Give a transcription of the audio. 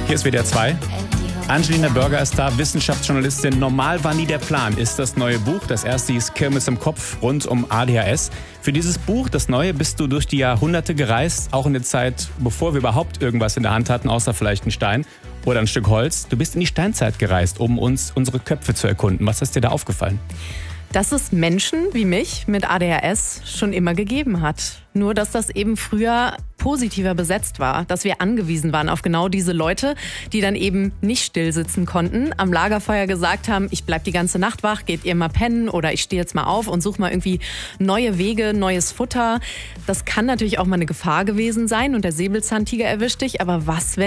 Hier ist WDR 2. Angelina Burger ist da, Wissenschaftsjournalistin. Normal war nie der Plan, ist das neue Buch. Das erste hieß Kirmes im Kopf rund um ADHS. Für dieses Buch, das neue, bist du durch die Jahrhunderte gereist, auch in der Zeit, bevor wir überhaupt irgendwas in der Hand hatten, außer vielleicht ein Stein oder ein Stück Holz. Du bist in die Steinzeit gereist, um uns unsere Köpfe zu erkunden. Was ist dir da aufgefallen? Dass es Menschen wie mich mit ADHS schon immer gegeben hat. Nur, dass das eben früher positiver besetzt war. Dass wir angewiesen waren auf genau diese Leute, die dann eben nicht still sitzen konnten, am Lagerfeuer gesagt haben, ich bleib die ganze Nacht wach, geht ihr mal pennen oder ich stehe jetzt mal auf und suche mal irgendwie neue Wege, neues Futter. Das kann natürlich auch mal eine Gefahr gewesen sein und der Säbelzahntiger erwischt dich. Aber was, wenn